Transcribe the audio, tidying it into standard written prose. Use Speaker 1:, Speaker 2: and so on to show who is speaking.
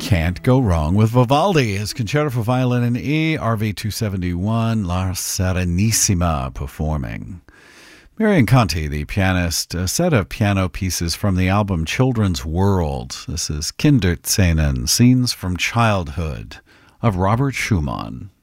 Speaker 1: Can't go wrong with Vivaldi. His Concerto for Violin in E, RV 271, La Serenissima performing. Marion Conti, the pianist, a set of piano pieces from the album Children's World. This is Kinderszenen, Scenes from Childhood, of Robert Schumann.